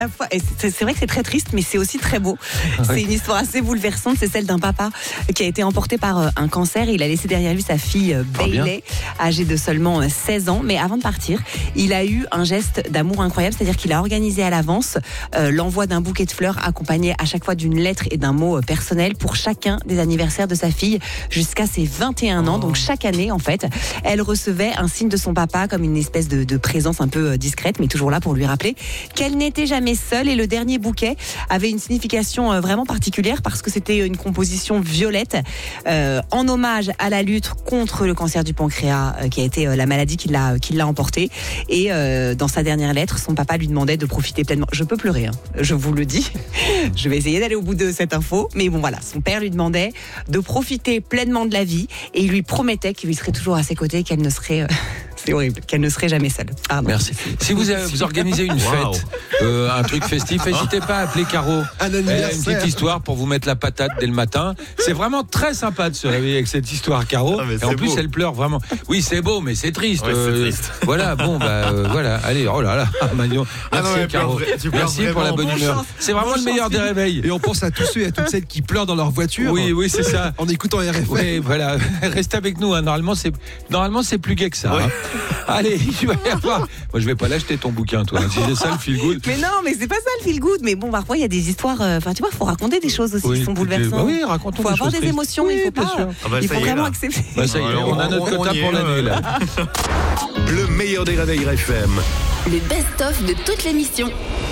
Et c'est vrai que c'est très triste, mais c'est aussi très beau. C'est une histoire assez bouleversante. C'est celle d'un papa qui a été emporté par un cancer. Il a laissé derrière lui sa fille Bailey, âgée de seulement 16 ans. Mais avant de partir, il a eu un geste d'amour incroyable. C'est-à-dire qu'il a organisé à l'avance l'envoi d'un bouquet de fleurs accompagné à chaque fois d'une lettre et d'un mot personnel pour chacun des anniversaires de sa fille jusqu'à ses 21 ans. Donc chaque année, en fait, elle recevait un signe de son papa comme une espèce de présence un peu discrète, mais toujours là pour lui rappeler qu'elle n'était jamais seule. Et le dernier bouquet avait une signification vraiment particulière parce que c'était une composition violette en hommage à la lutte contre le cancer du pancréas qui a été la maladie qui l'a emporté. Et dans sa dernière lettre, son papa lui demandait de profiter pleinement. Je peux pleurer, hein, je vous le dis. Je vais essayer d'aller au bout de cette info. Mais bon, voilà, son père lui demandait de profiter pleinement de la vie et il lui promettait qu'il lui serait toujours à ses côtés, qu'elle ne serait... C'est horrible, qu'elle ne serait jamais seule. Pardon. Merci. Si vous organisez une fête, un truc festif, n'hésitez pas à appeler Caro. Elle a une petite histoire pour vous mettre la patate dès le matin. C'est vraiment très sympa de se réveiller avec cette histoire, Caro. Et en plus, elle pleure vraiment. Oui, c'est beau, mais c'est triste. Ouais, c'est triste. Voilà, bon, voilà. Allez, oh là là, Magnon. Merci, Caro. Merci pour la bonne humeur. C'est vraiment le meilleur des réveils. Et on pense à tous ceux et à toutes celles qui pleurent dans leur voiture. Oui, c'est ça. En écoutant RFM. Oui, voilà. Restez avec nous. Hein. Normalement, c'est plus gai que ça. Ouais. Hein. Allez, je vais y avoir. Moi, je vais pas l'acheter ton bouquin, toi. Si c'est ça le feel good. Mais non, mais c'est pas ça le feel good. Mais bon, parfois il y a des histoires. Enfin, tu vois, faut raconter des choses aussi qui sont bouleversantes. Oui, racontons. Faut avoir des émotions. Oui, il faut pas. Il faut vraiment accepter. Ça y est, on a notre quota pour l'année là. Le meilleur des réveils RFM. Le best-of de toute l'émission.